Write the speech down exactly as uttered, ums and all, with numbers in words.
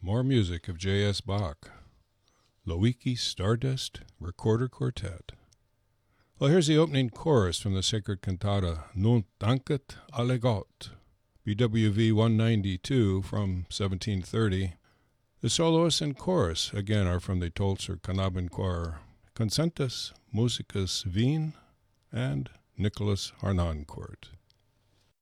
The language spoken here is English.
more music of J S. Bach. Loicky Stardust Recorder Quartet. Well, here's the opening chorus from the sacred cantata Nunc Dankit alle Gott, B W V one ninety-two from seventeen thirty. The soloists and chorus, again, are from the Tolzer Knabenchor Concentus Musicus Wien and Nicholas Harnoncourt.